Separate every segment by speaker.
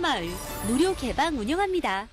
Speaker 1: 마을 무료 개방 운영합니다.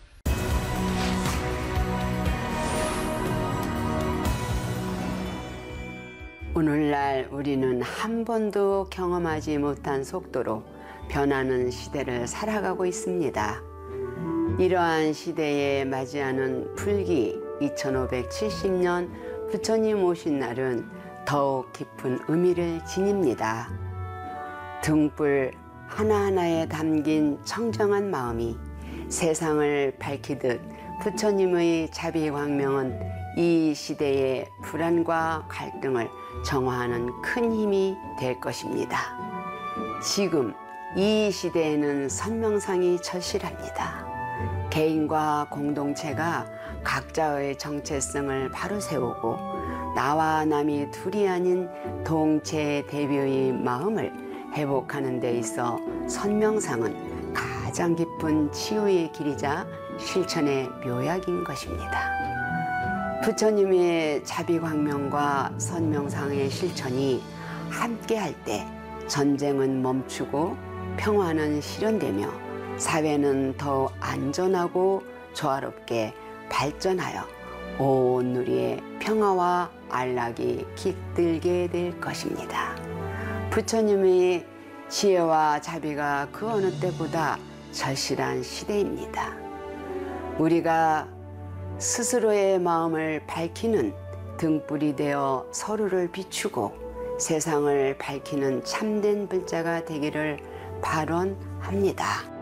Speaker 2: 오늘날 우리는 한 번도 경험하지 못한 속도로 변하는 시대를 살아가고 있습니다. 이러한 시대에 맞이하는 불기 2570년 부처님 오신 날은 더욱 깊은 의미를 지닙니다. 등불 하나하나에 담긴 청정한 마음이 세상을 밝히듯 부처님의 자비광명은 이 시대의 불안과 갈등을 정화하는 큰 힘이 될 것입니다. 지금 이 시대에는 선명상이 절실합니다. 개인과 공동체가 각자의 정체성을 바로 세우고 나와 남이 둘이 아닌 동체 대비의 마음을 회복하는 데 있어 선명상은 가장 깊은 치유의 길이자 실천의 묘약인 것입니다. 부처님의 자비광명과 선명상의 실천이 함께할 때 전쟁은 멈추고 평화는 실현되며 사회는 더 안전하고 조화롭게 발전하여 온 누리의 평화와 안락이 깃들게 될 것입니다. 부처님의 지혜와 자비가 그 어느 때보다 절실한 시대입니다. 우리가 스스로의 마음을 밝히는 등불이 되어 서로를 비추고 세상을 밝히는 참된 불자가 되기를 발언합니다.